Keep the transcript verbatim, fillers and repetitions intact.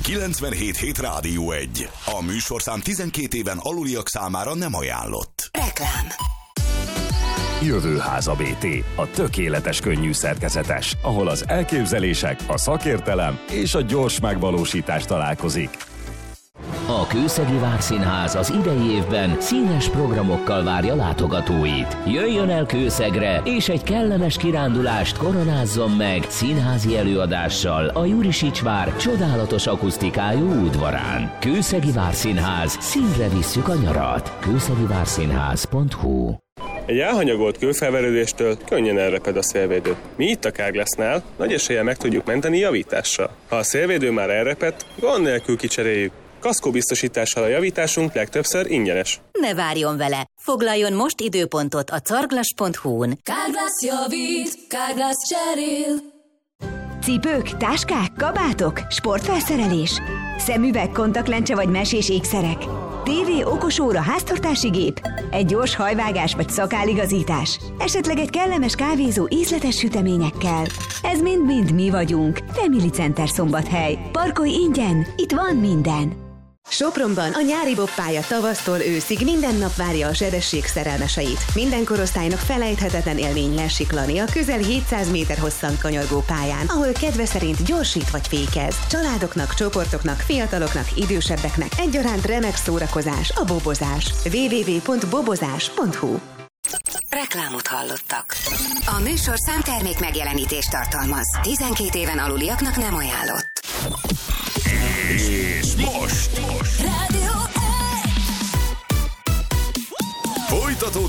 kilencvenhét hét Rádió egy. A műsorszám tizenkét éven aluliak számára nem ajánlott. Reklám. Jövőháza bé té, a tökéletes könnyű szerkezetes, ahol az elképzelések, a szakértelem és a gyors megvalósítás találkozik. A Kőszegi Várszínház az idei évben színes programokkal várja látogatóit. Jöjjön el Kőszegre, és egy kellemes kirándulást koronázzon meg színházi előadással a Jurisics vár csodálatos akusztikájú udvarán. Kőszegi Várszínház, színre visszük a nyarat. kőszegi várszínház pont hu. Egy elhanyagolt kőfelverődéstől könnyen elreped a szélvédő. Mi itt a Carglassnál nagy eséllyel meg tudjuk menteni javítással. Ha a szélvédő már elrepedt, gond nélkül kicseréljük. Kaszkóbiztosítással a javításunk legtöbbször ingyenes. Ne várjon vele! Foglaljon most időpontot a carglass pont hu-n. Carglass javít, Carglass cserél. Cipők, táskák, kabátok, sportfelszerelés, szemüveg, kontaktlencse vagy mesés ékszerek, tévé, okosóra, háztartási gép, egy gyors hajvágás vagy szakáligazítás, esetleg egy kellemes kávézó ízletes süteményekkel. Ez mind-mind mi vagyunk. Family Center Szombathely. Parkolj ingyen, itt van minden. Sopronban a nyári bobbpálya tavasztól őszig minden nap várja a sebesség szerelmeseit. Minden korosztálynak felejthetetlen élmény lesiklani a közel hétszáz méter hosszan kanyargó pályán, ahol kedve szerint gyorsít vagy fékez. Családoknak, csoportoknak, fiataloknak, idősebbeknek egyaránt remek szórakozás a bobozás. double-u double-u double-u pont bobozás pont hu. Reklámot hallottak. A műsorszám termék megjelenítést tartalmaz. tizenkét éven aluliaknak nem ajánlott. És most, most. Rádió egy. Folytatódik